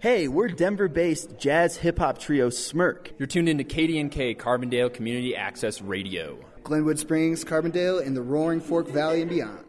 Hey, we're Denver-based jazz hip-hop trio Smirk. You're tuned into KDNK Carbondale Community Access Radio. Glenwood Springs, Carbondale, and the Roaring Fork Valley and beyond.